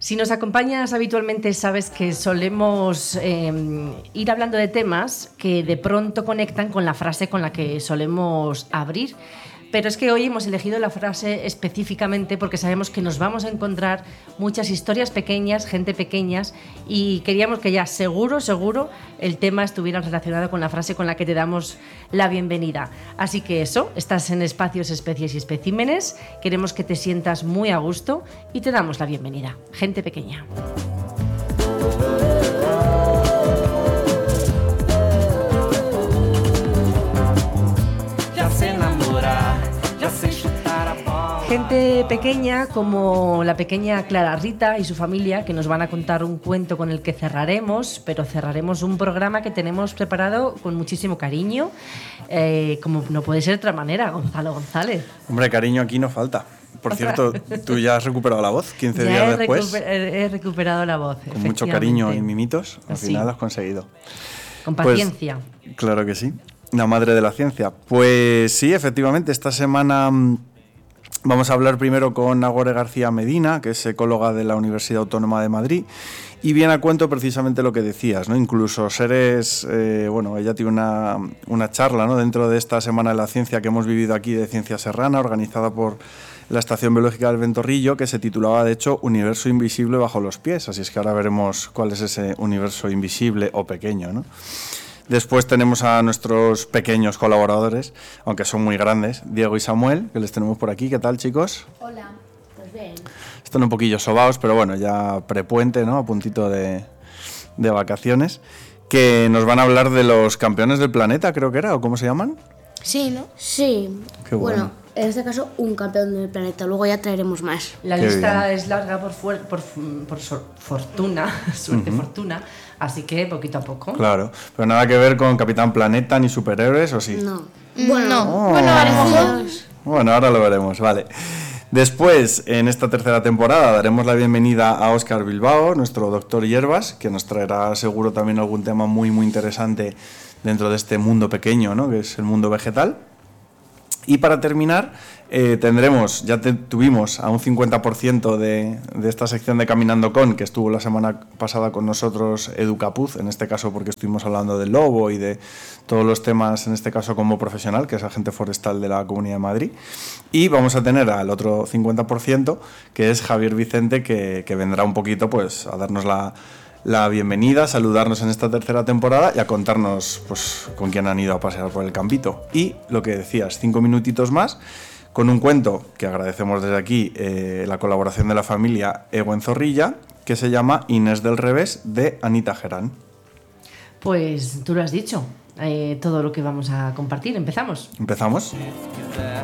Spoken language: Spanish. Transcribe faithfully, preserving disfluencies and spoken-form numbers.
Si nos acompañas habitualmente sabes que solemos eh, ir hablando de temas que de pronto conectan con la frase con la que solemos abrir. Pero es que hoy hemos elegido la frase específicamente porque sabemos que nos vamos a encontrar muchas historias pequeñas, gente pequeñas, y queríamos que ya seguro, seguro el tema estuviera relacionado con la frase con la que te damos la bienvenida. Así que eso, estás en Espacios, Especies y Especímenes, queremos que te sientas muy a gusto y te damos la bienvenida. Gente pequeña. Gente pequeña como la pequeña Clara Rita y su familia, que nos van a contar un cuento con el que cerraremos, pero cerraremos un programa que tenemos preparado con muchísimo cariño, eh, como no puede ser de otra manera, Gonzalo González. Hombre, cariño aquí no falta. Por Otra. cierto, tú ya has recuperado la voz quince ya días he después. Recuper- he recuperado la voz. Con mucho cariño y mimitos, al Sí. final lo has conseguido. Con paciencia. Pues, claro que sí. La madre de la ciencia. Pues sí, efectivamente, esta semana vamos a hablar primero con Nagore García Medina, que es ecóloga de la Universidad Autónoma de Madrid, y viene a cuento precisamente lo que decías, ¿no? Incluso seres, eh, bueno, ella tiene una, una charla, ¿no?, dentro de esta Semana de la Ciencia que hemos vivido aquí de Ciencia Serrana, organizada por la Estación Biológica del Ventorrillo, que se titulaba, de hecho, Universo Invisible bajo los pies, así es que ahora veremos cuál es ese universo invisible o pequeño, ¿no? Después tenemos a nuestros pequeños colaboradores, aunque son muy grandes, Diego y Samuel, que les tenemos por aquí. ¿Qué tal, chicos? Hola, pues bien. Están un poquillo sobaos, pero bueno, ya prepuente, ¿no?, a puntito de, de vacaciones, que nos van a hablar de los campeones del planeta, creo que era, ¿o cómo se llaman? Sí, ¿no? Sí. Qué bueno. Bueno, en este caso, un campeón del planeta. Luego ya traeremos más. La Qué lista bien. es larga por, fuer- por, por sor- fortuna, suerte, Ujú. fortuna, así que poquito a poco. Claro, pero nada que ver con Capitán Planeta ni superhéroes, ¿o sí? No. Bueno, No. Oh. Bueno, parecidos. Bueno, ahora lo veremos, vale. Después, en esta tercera temporada, daremos la bienvenida a Óscar Bilbao, nuestro doctor Hierbas, que nos traerá seguro también algún tema muy, muy interesante dentro de este mundo pequeño, ¿no?, que es el mundo vegetal. Y para terminar, eh, tendremos, ya te, tuvimos a un cincuenta por ciento de, de esta sección de Caminando Con, que estuvo la semana pasada con nosotros Edu Capuz, en este caso porque estuvimos hablando del lobo y de todos los temas, en este caso como profesional, que es agente forestal de la Comunidad de Madrid. Y vamos a tener al otro cincuenta por ciento, que es Javier Vicente, que, que vendrá un poquito pues a darnos la... la bienvenida, a saludarnos en esta tercera temporada y a contarnos pues con quién han ido a pasear por el campito. Y lo que decías, cinco minutitos más con un cuento que agradecemos desde aquí, eh, la colaboración de la familia Eguen Zorrilla, que se llama Inés del Revés, de Anita Gerán. Pues tú lo has dicho, eh, todo lo que vamos a compartir. ¿Empezamos? ¿Empezamos?